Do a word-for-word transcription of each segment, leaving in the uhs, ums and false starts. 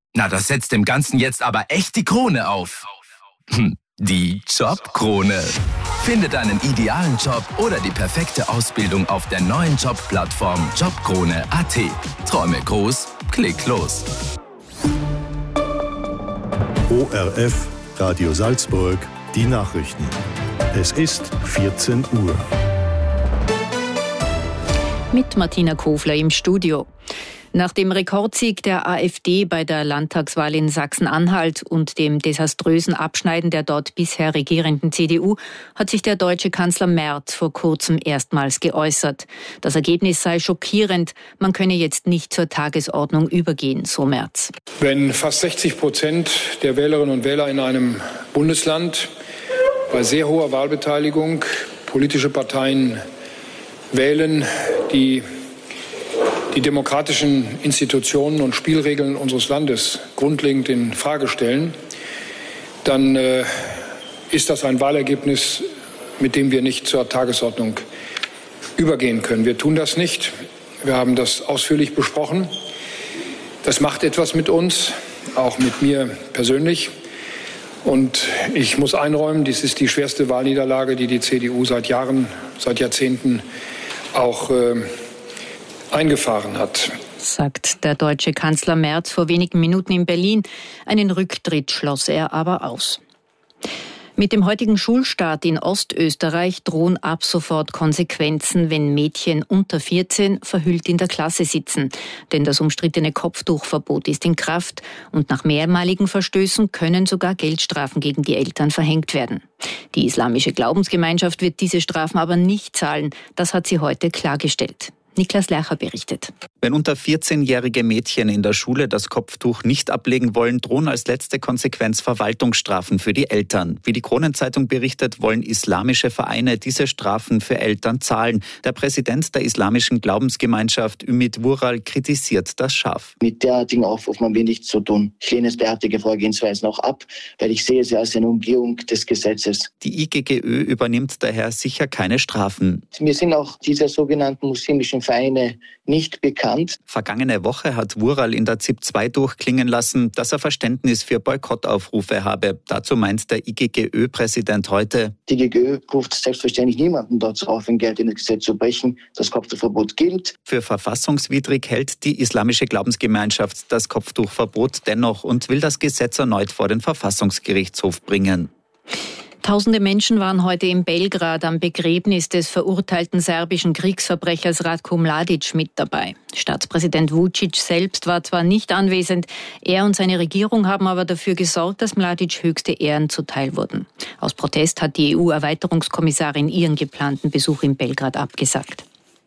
Na, das setzt dem Ganzen jetzt aber echt die Krone auf. Hm, die Jobkrone. Finde deinen idealen Job oder die perfekte Ausbildung auf der neuen Jobplattform jobkrone punkt a t. Träume groß, klick los. O R F, Radio Salzburg, die Nachrichten. Es ist vierzehn Uhr. Mit Martina Kofler im Studio. Nach dem Rekordsieg der AfD bei der Landtagswahl in Sachsen-Anhalt und dem desaströsen Abschneiden der dort bisher regierenden C D U hat sich der deutsche Kanzler Merz vor kurzem erstmals geäußert. Das Ergebnis sei schockierend, man könne jetzt nicht zur Tagesordnung übergehen, so Merz. Wenn fast sechzig Prozent der Wählerinnen und Wähler in einem Bundesland bei sehr hoher Wahlbeteiligung politische Parteien wählen, die die demokratischen Institutionen und Spielregeln unseres Landes grundlegend in Frage stellen, dann äh, ist das ein Wahlergebnis, mit dem wir nicht zur Tagesordnung übergehen können. Wir tun das nicht. Wir haben das ausführlich besprochen. Das macht etwas mit uns, auch mit mir persönlich. Und ich muss einräumen, dies ist die schwerste Wahlniederlage, die die C D U seit Jahren, seit Jahrzehnten auch äh, eingefahren hat, sagt der deutsche Kanzler Merz vor wenigen Minuten in Berlin. Einen Rücktritt schloss er aber aus. Mit dem heutigen Schulstart in Ostösterreich drohen ab sofort Konsequenzen, wenn Mädchen unter vierzehn verhüllt in der Klasse sitzen. Denn das umstrittene Kopftuchverbot ist in Kraft und nach mehrmaligen Verstößen können sogar Geldstrafen gegen die Eltern verhängt werden. Die islamische Glaubensgemeinschaft wird diese Strafen aber nicht zahlen. Das hat sie heute klargestellt. Niklas Lercher berichtet. Wenn unter vierzehnjährige Mädchen in der Schule das Kopftuch nicht ablegen wollen, drohen als letzte Konsequenz Verwaltungsstrafen für die Eltern. Wie die Kronenzeitung berichtet, wollen islamische Vereine diese Strafen für Eltern zahlen. Der Präsident der islamischen Glaubensgemeinschaft, Ümit Vural, kritisiert das scharf. Mit derartigen Aufrufen haben wir nichts zu tun. Ich lehne es derartige Vorgehensweisen auch ab, weil ich sehe sie als eine Umgehung des Gesetzes. Die I G G Ö übernimmt daher sicher keine Strafen. Mir sind auch diese sogenannten muslimischen Vereine nicht bekannt. Vergangene Woche hat Vural in der Z I P zwei durchklingen lassen, dass er Verständnis für Boykottaufrufe habe. Dazu meint der I G G Ö-Präsident heute: Die I G G Ö ruft selbstverständlich niemanden dazu auf, ein geltendes Gesetz zu brechen. Das Kopftuchverbot gilt. Für verfassungswidrig hält die islamische Glaubensgemeinschaft das Kopftuchverbot dennoch und will das Gesetz erneut vor den Verfassungsgerichtshof bringen. Tausende Menschen waren heute in Belgrad am Begräbnis des verurteilten serbischen Kriegsverbrechers Ratko Mladic mit dabei. Staatspräsident Vučić selbst war zwar nicht anwesend, er und seine Regierung haben aber dafür gesorgt, dass Mladic höchste Ehren zuteil wurden. Aus Protest hat die E U-Erweiterungskommissarin ihren geplanten Besuch in Belgrad abgesagt.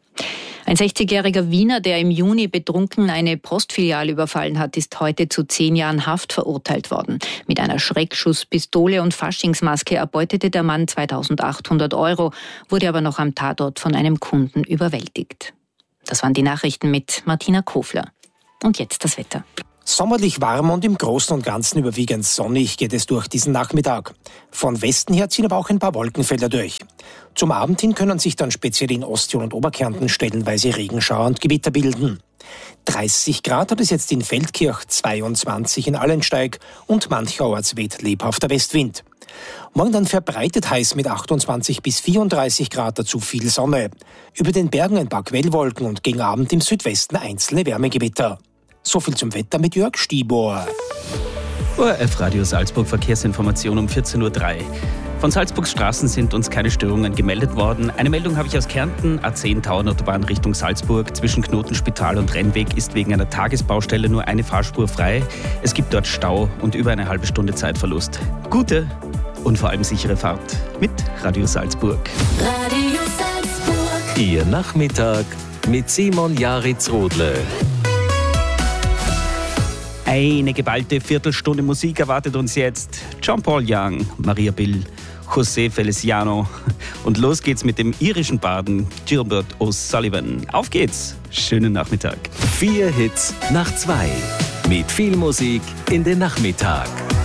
Ein sechzigjähriger Wiener, der im Juni betrunken eine Postfiliale überfallen hat, ist heute zu zehn Jahren Haft verurteilt worden. Mit einer Schreckschusspistole und Faschingsmaske erbeutete der Mann zweitausendachthundert Euro, wurde aber noch am Tatort von einem Kunden überwältigt. Das waren die Nachrichten mit Martina Kofler. Und jetzt das Wetter. Sommerlich warm und im Großen und Ganzen überwiegend sonnig geht es durch diesen Nachmittag. Von Westen her ziehen aber auch ein paar Wolkenfelder durch. Zum Abend hin können sich dann speziell in Osttirol und Oberkärnten stellenweise Regenschauer und Gewitter bilden. dreißig Grad hat es jetzt in Feldkirch, zweiundzwanzig in Allensteig und mancherorts weht lebhafter Westwind. Morgen dann verbreitet heiß mit achtundzwanzig bis vierunddreißig Grad, dazu viel Sonne. Über den Bergen ein paar Quellwolken und gegen Abend im Südwesten einzelne Wärmegewitter. So viel zum Wetter mit Jörg Stibor. O R F Radio Salzburg, Verkehrsinformation um vierzehn Uhr drei. Von Salzburgs Straßen sind uns keine Störungen gemeldet worden. Eine Meldung habe ich aus Kärnten. A zehn Tauernautobahn Richtung Salzburg. Zwischen Knotenspital und Rennweg ist wegen einer Tagesbaustelle nur eine Fahrspur frei. Es gibt dort Stau und über eine halbe Stunde Zeitverlust. Gute und vor allem sichere Fahrt mit Radio Salzburg. Radio Salzburg. Ihr Nachmittag mit Simon Jaritz-Rodle. Eine geballte Viertelstunde Musik erwartet uns jetzt. John-Paul Young, Maria Bill, José Feliciano. Und los geht's mit dem irischen Baden Gilbert O'Sullivan. Auf geht's. Schönen Nachmittag. Vier Hits nach zwei. Mit viel Musik in den Nachmittag.